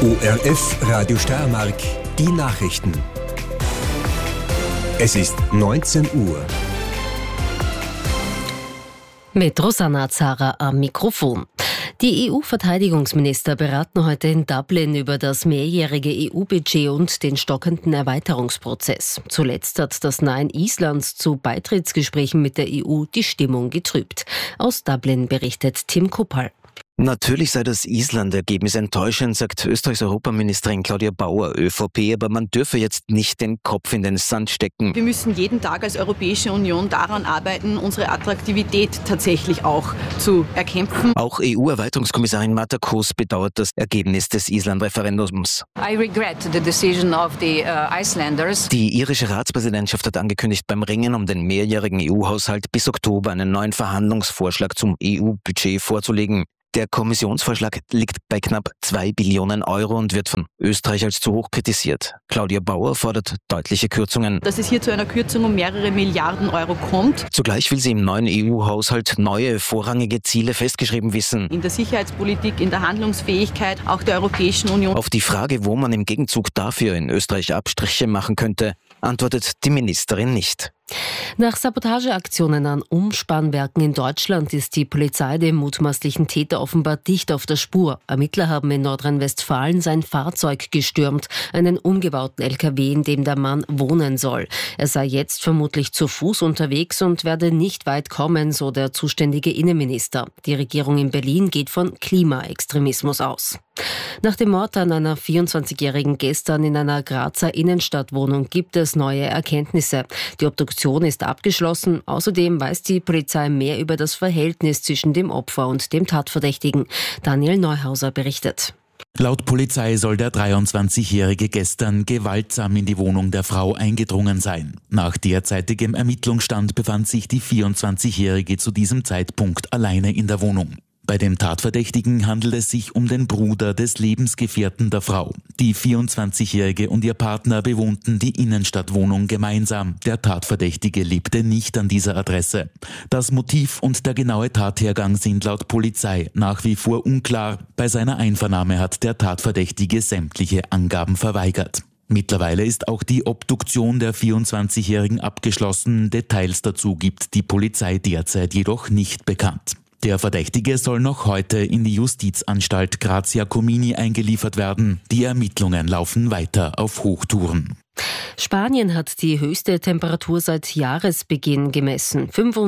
ORF Radio Steiermark, die Nachrichten. Es ist 19 Uhr. Mit Rosanna Zara am Mikrofon. Die EU-Verteidigungsminister beraten heute in Dublin über das mehrjährige EU-Budget und den stockenden Erweiterungsprozess. Zuletzt hat das Nein Islands zu Beitrittsgesprächen mit der EU die Stimmung getrübt. Aus Dublin berichtet Tim Kuppal. Natürlich sei das Island-Ergebnis enttäuschend, sagt Österreichs Europaministerin Claudia Bauer, ÖVP, aber man dürfe jetzt nicht den Kopf in den Sand stecken. Wir müssen jeden Tag als Europäische Union daran arbeiten, unsere Attraktivität tatsächlich auch zu erkämpfen. Auch EU-Erweiterungskommissarin Marta Koos bedauert das Ergebnis des Island-Referendums. I regret the decision of the Icelanders. Die irische Ratspräsidentschaft hat angekündigt, beim Ringen um den mehrjährigen EU-Haushalt bis Oktober einen neuen Verhandlungsvorschlag zum EU-Budget vorzulegen. Der Kommissionsvorschlag liegt bei knapp 2 Billionen Euro und wird von Österreich als zu hoch kritisiert. Claudia Bauer fordert deutliche Kürzungen. Dass es hier zu einer Kürzung um mehrere Milliarden Euro kommt. Zugleich will sie im neuen EU-Haushalt neue, vorrangige Ziele festgeschrieben wissen. In der Sicherheitspolitik, in der Handlungsfähigkeit auch der Europäischen Union. Auf die Frage, wo man im Gegenzug dafür in Österreich Abstriche machen könnte, antwortet die Ministerin nicht. Nach Sabotageaktionen an Umspannwerken in Deutschland ist die Polizei dem mutmaßlichen Täter offenbar dicht auf der Spur. Ermittler haben in Nordrhein-Westfalen sein Fahrzeug gestürmt, einen umgebauten LKW, in dem der Mann wohnen soll. Er sei jetzt vermutlich zu Fuß unterwegs und werde nicht weit kommen, so der zuständige Innenminister. Die Regierung in Berlin geht von Klimaextremismus aus. Nach dem Mord an einer 24-Jährigen gestern in einer Grazer Innenstadtwohnung gibt es neue Erkenntnisse. Die Obduktion ist abgeschlossen. Außerdem weiß die Polizei mehr über das Verhältnis zwischen dem Opfer und dem Tatverdächtigen. Daniel Neuhauser berichtet. Laut Polizei soll der 23-Jährige gestern gewaltsam in die Wohnung der Frau eingedrungen sein. Nach derzeitigem Ermittlungsstand befand sich die 24-Jährige zu diesem Zeitpunkt alleine in der Wohnung. Bei dem Tatverdächtigen handelt es sich um den Bruder des Lebensgefährten der Frau. Die 24-Jährige und ihr Partner bewohnten die Innenstadtwohnung gemeinsam. Der Tatverdächtige lebte nicht an dieser Adresse. Das Motiv und der genaue Tathergang sind laut Polizei nach wie vor unklar. Bei seiner Einvernahme hat der Tatverdächtige sämtliche Angaben verweigert. Mittlerweile ist auch die Obduktion der 24-Jährigen abgeschlossen. Details dazu gibt die Polizei derzeit jedoch nicht bekannt. Der Verdächtige soll noch heute in die Justizanstalt Grazia Comini eingeliefert werden. Die Ermittlungen laufen weiter auf Hochtouren. Spanien hat die höchste Temperatur seit Jahresbeginn gemessen.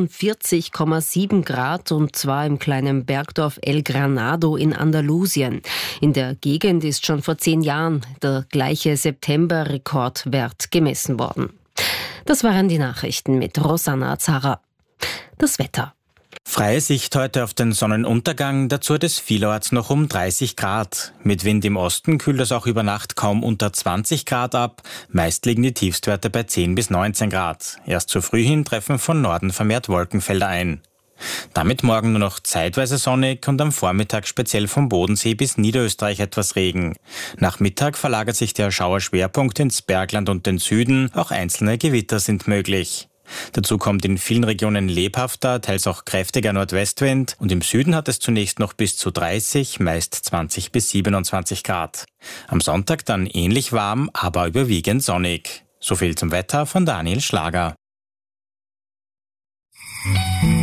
45,7 Grad und zwar im kleinen Bergdorf El Granado in Andalusien. In der Gegend ist schon vor 10 Jahren der gleiche September-Rekordwert gemessen worden. Das waren die Nachrichten mit Rosanna Zara. Das Wetter. Freie Sicht heute auf den Sonnenuntergang, dazu hat es vielerorts noch um 30 Grad. Mit Wind im Osten kühlt es auch über Nacht kaum unter 20 Grad ab. Meist liegen die Tiefstwerte bei 10 bis 19 Grad. Erst zu früh hin treffen von Norden vermehrt Wolkenfelder ein. Damit morgen nur noch zeitweise sonnig und am Vormittag speziell vom Bodensee bis Niederösterreich etwas Regen. Nach Mittag verlagert sich der Schauerschwerpunkt ins Bergland und den Süden, auch einzelne Gewitter sind möglich. Dazu kommt in vielen Regionen lebhafter, teils auch kräftiger Nordwestwind und im Süden hat es zunächst noch bis zu 30, meist 20 bis 27 Grad. Am Sonntag dann ähnlich warm, aber überwiegend sonnig. So viel zum Wetter von Daniel Schlager.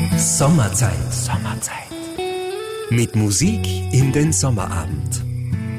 Sommerzeit. Mit Musik in den Sommerabend.